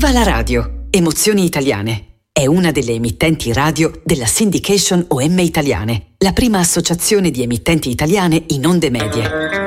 Viva la radio! Emozioni Italiane. È una delle emittenti radio della Syndication OM Italiane, la prima associazione di emittenti italiane in onde medie.